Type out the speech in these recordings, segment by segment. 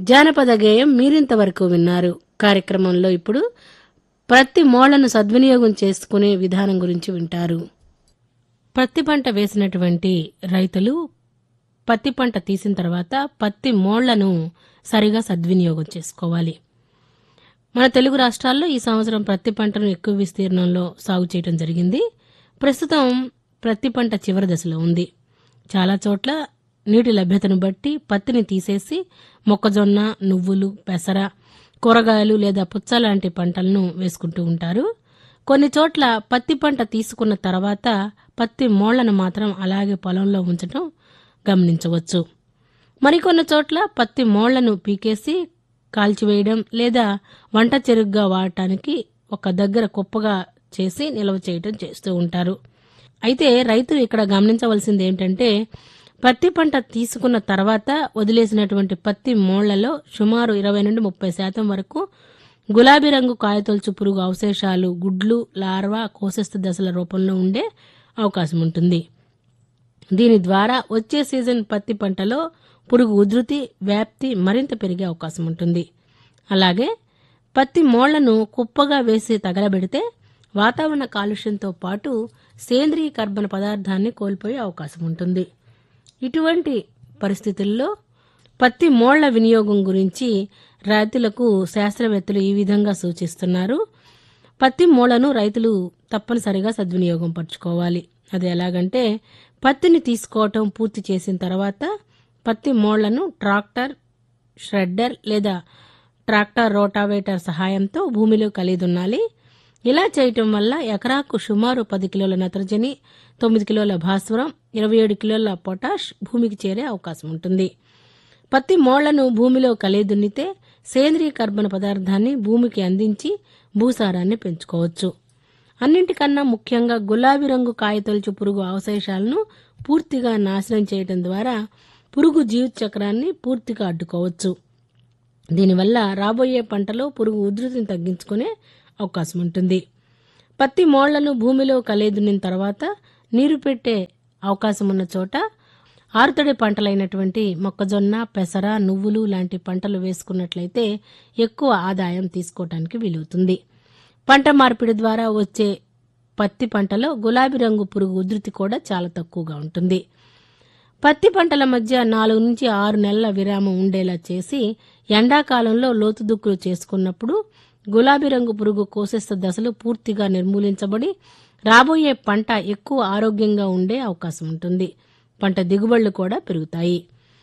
జానపద గేయం మీరింతవరకు విన్నారు. కార్యక్రమంలో ఇప్పుడు ప్రత్తి మోళ్లను సద్వినియోగం చేసుకునే విధానం గురించి వింటారు. పత్తి పంట వేసినటువంటి రైతులు పత్తి పంట తీసిన తర్వాత పత్తి మోళ్లను సరిగా సద్వినియోగం చేసుకోవాలి. మన తెలుగు రాష్ట్రాల్లో ఈ సంవత్సరం పత్తి పంటను ఎక్కువ విస్తీర్ణంలో సాగు చేయడం జరిగింది. ప్రస్తుతం పత్తి పంట చివరి దశలో ఉంది. చాలా చోట్ల నీటి లభ్యతను బట్టి పత్తిని తీసేసి మొక్కజొన్న, నువ్వులు, పెసర, కూరగాయలు లేదా పుచ్చ లాంటి పంటలను వేసుకుంటూ ఉంటారు. కొన్ని చోట్ల పత్తి పంట తీసుకున్న తర్వాత పత్తి మోళ్లను మాత్రం అలాగే పొలంలో ఉంచడం గమనించవచ్చు. మరికొన్ని చోట్ల పత్తి మోళ్లను పీకేసి కాల్చివేయడం లేదా వంట చెరుగ్గా వాడటానికి ఒక దగ్గర కుప్పగా చేసి నిల్వ చేయడం చేస్తూ ఉంటారు. అయితే రైతు ఇక్కడ గమనించవలసింది ఏంటంటే, పత్తి పంట తీసుకున్న తర్వాత వదిలేసినటువంటి పత్తి మోళ్లలో సుమారు 20 నుండి 30% వరకు గులాబీ రంగు కాయతొలుచు పురుగు అవశేషాలు, గుడ్లు, లార్వా, కోశస్థ దశల రూపంలో ఉండే అవకాశం ఉంటుంది. దీని ద్వారా వచ్చే సీజన్ పత్తి పంటలో పురుగు ఉధృతి, వ్యాప్తి మరింత పెరిగే అవకాశం ఉంటుంది. అలాగే పత్తి మోళ్లను కుప్పగా వేసి తగలబెడితే వాతావరణ కాలుష్యంతో పాటు సేంద్రీయ కర్బన పదార్థాన్ని కోల్పోయే అవకాశం ఉంటుంది. ఇటువంటి పరిస్థితుల్లో పత్తి మోళ్ల వినియోగం గురించి రైతులకు శాస్త్రవేత్తలు ఈ విధంగా సూచిస్తున్నారు. పత్తి మోళ్లను రైతులు తప్పనిసరిగా సద్వినియోగం పరచుకోవాలి. అది ఎలాగంటే, పత్తిని తీసుకోవటం పూర్తి చేసిన తర్వాత పత్తి మోళ్లను ట్రాక్టర్, ష్రెడ్డర్ లేదా ట్రాక్టర్ రోటావేటర్ సహాయంతో భూమిలో కలిదున్నాలి. ఇలా చేయటం వల్ల ఎకరాకు సుమారు 10 కిలోల నత్రజని, 9 కిలోల భాస్వరం, 27 కిలోల పొటాష్ భూమికి చేరే అవకాశం ఉంటుంది. పత్తి మోళ్లను భూమిలో కలిదున్నితే సేంద్రీయ కర్బన పదార్థాన్ని భూమికి అందించి భూసారాన్ని పెంచుకోవచ్చు. అన్నింటికన్నా ముఖ్యంగా గులాబీ రంగు కాయతొలుచు పురుగు అవశేషాలను పూర్తిగా నాశనం చేయడం ద్వారా పురుగు జీవిత చక్రాన్ని పూర్తిగా అడ్డుకోవచ్చు. దీనివల్ల రాబోయే పంటలో పురుగు ఉధృతిని తగ్గించుకునే అవకాశం ఉంటుంది. పత్తి మోళ్లను భూమిలో కలిదున్నిన తర్వాత నీరు పెట్టే అవకాశం ఉన్న చోట ఆరుతడి పంటలైనటువంటి మొక్కజొన్న, పెసర, నువ్వులు లాంటి పంటలు వేసుకున్నట్లయితే ఎక్కువ ఆదాయం తీసుకోవటానికి వీలవుతుంది. పంట మార్పిడి ద్వారా వచ్చే పత్తి పంటలో గులాబీ రంగు పురుగు ఉధృతి కూడా చాలా తక్కువగా ఉంటుంది. పత్తి పంటల మధ్య 4 నుంచి 6 నెలల విరామం ఉండేలా చేసి ఎండాకాలంలో లోతు దుక్కులు చేసుకున్నప్పుడు గులాబీ రంగు పురుగు కోశస్థ దశలు పూర్తిగా నిర్మూలించబడి రాబోయే పంట ఎక్కువ ఆరోగ్యంగా ఉండే అవకాశం ఉంటుంది. పంట దిగుబడులు కూడా పెరుగుతాయి.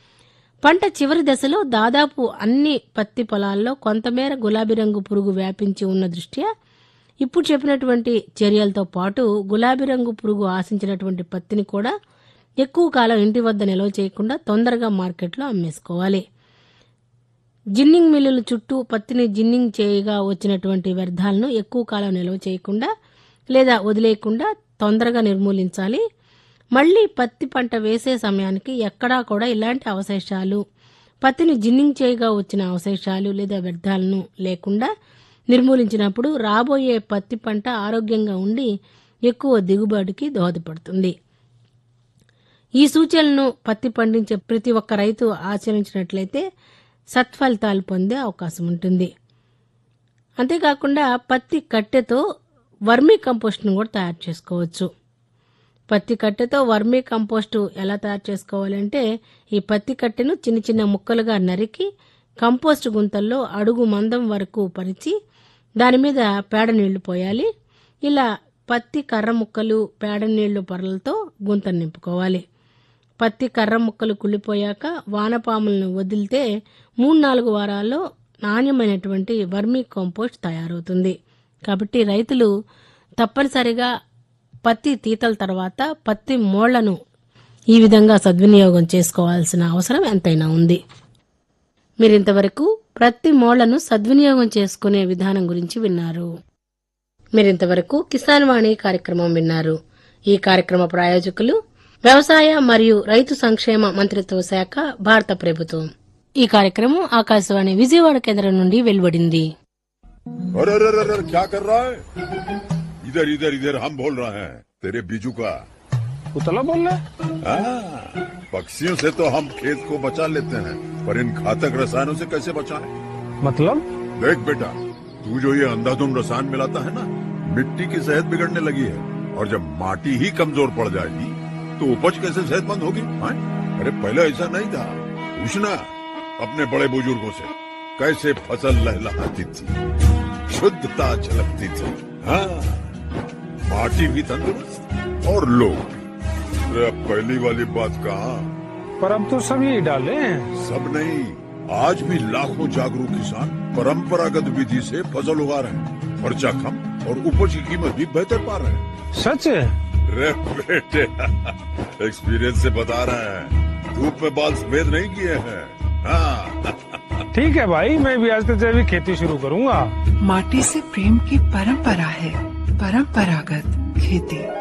పంట చివరి దశలో దాదాపు అన్ని పత్తి పొలాల్లో కొంతమేర గులాబీ రంగు పురుగు వ్యాపించి ఉన్న దృష్ట్యా ఇప్పుడు చెప్పినటువంటి చర్యలతో పాటు గులాబీ రంగు పురుగు ఆశించినటువంటి పత్తిని కూడా ఎక్కువ కాలం ఇంటి వద్ద నిల్వ చేయకుండా తొందరగా మార్కెట్లో అమ్మేసుకోవాలి. జిన్నింగ్ మిల్లుల చుట్టూ పత్తిని జిన్నింగ్ చేయగా వచ్చినటువంటి వ్యర్థాలను ఎక్కువ కాలం నిల్వ చేయకుండా లేదా వదిలేయకుండా తొందరగా నిర్మూలించాలి. మళ్లీ పత్తి పంట వేసే సమయానికి ఎక్కడా కూడా ఇలాంటి అవశేషాలు, పత్తిని జిన్నింగ్ చేయగా వచ్చిన అవశేషాలు లేదా వ్యర్థాలను లేకుండా నిర్మూలించినప్పుడు రాబోయే పత్తి పంట ఆరోగ్యంగా ఉండి ఎక్కువ దిగుబడికి దోహదపడుతుంది. ఈ సూచనలను పత్తి పండించే ప్రతి ఒక్క రైతు ఆచరించినట్లయితే సత్ఫలితాలు పొందే అవకాశం ఉంటుంది. అంతేకాకుండా పత్తి కట్టెతో వర్మీ కంపోస్ట్ను కూడా తయారు చేసుకోవచ్చు. పత్తి కట్టెతో వర్మీ కంపోస్ట్ ఎలా తయారు చేసుకోవాలంటే, ఈ పత్తి కట్టెను చిన్న చిన్న ముక్కలుగా నరికి కంపోస్ట్ గుంతల్లో అడుగు మందం వరకు పరిచి దాని మీద పేడ నీళ్లు పోయాలి. ఇలా పత్తి కర్ర ముక్కలు, పేడ నీళ్లు పొరలతో గుంతను నింపుకోవాలి. పత్తి కర్ర ముక్కలు కుళ్ళిపోయాక వానపాములను వదిలితే 3-4 వారాల్లో నాణ్యమైనటువంటి వర్మీ కంపోస్ట్ తయారవుతుంది. కాబట్టి రైతులు తప్పనిసరిగా పత్తి తీతల తర్వాత పత్తి మోళ్లను ఈ విధంగా సద్వినియోగం చేసుకోవాల్సిన అవసరం ఎంతైనా ఉంది. మీరింతవరకు పత్తి మోళ్లను సద్వినియోగం చేసుకునే విధానం గురించి విన్నారు. మీరింతవరకు కిసాన్ వాణి కార్యక్రమం విన్నారు. ఈ కార్యక్రమ ప్రాయోజకులు వ్యవసాయ మరియు రైతు సంక్షేమ మంత్రిత్వ శాఖ, భారత ప్రభుత్వం. ఈ కార్యక్రమం ఆకాశవాణి విజయవాడ కేంద్రం నుండి వెలువడింది. इधर इधर इधर हम बोल रहे हैं तेरे बीजू का उतला बोल रहा है? पक्षियों से तो हम खेत को बचा लेते हैं, पर इन घातक रसायनों से कैसे बचाएं? मतलब? देख बेटा, तू जो ये अंधाधुंध रसायन मिलाता है ना, मिट्टी की सेहत बिगड़ने लगी है। और जब माटी ही कमजोर पड़ जाएगी तो उपज कैसे सेहतमंद होगी? अरे पहले ऐसा नहीं था। पूछना अपने बड़े बुजुर्गों से, कैसे फसल लहलहाती थी, शुद्धता झलकती थी। हाँ, माटी भी तंदुरुस्त और लोग भी। अरे अब पहली वाली बात कहाँ? पर अब तो सब यही डाले हैं। सब नहीं, आज भी लाखों जागरूक किसान परंपरागत विधि से फसल उगा रहे हैं। खर्चा कम और उपज की कीमत भी बेहतर पा रहे हैं। सच है? रे बेटे, एक्सपीरियंस से बता रहे हैं, धूप में बाल सफेद नहीं किए हैं। हाँ। ठीक है भाई, मैं भी आज से जैविक खेती शुरू करूंगा। माटी से प्रेम की परंपरा है, परंपरागत खेती।